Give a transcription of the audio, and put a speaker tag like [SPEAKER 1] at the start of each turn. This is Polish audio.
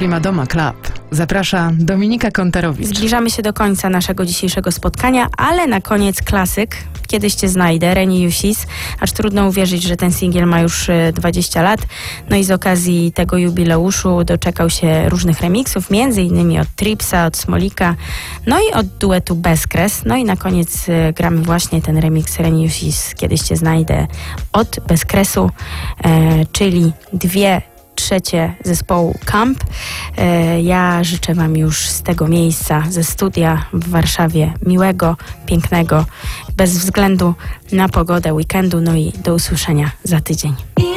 [SPEAKER 1] Prima Doma Club zaprasza Dominika Kontarowicz.
[SPEAKER 2] Zbliżamy się do końca naszego dzisiejszego spotkania, ale na koniec klasyk. Kiedyś Cię znajdę, Reni Jusis. Aż trudno uwierzyć, że ten singiel ma już 20 lat. No i z okazji tego jubileuszu doczekał się różnych remixów, między innymi od Tripsa, od Smolika, no i od duetu Bezkres. No i na koniec gramy właśnie ten remix Reni Jusis, Kiedyś Cię znajdę od Bezkresu, czyli 2/3 zespołu Camp. Ja życzę Wam już z tego miejsca, ze studia w Warszawie miłego, pięknego, bez względu na pogodę weekendu, no i do usłyszenia za tydzień.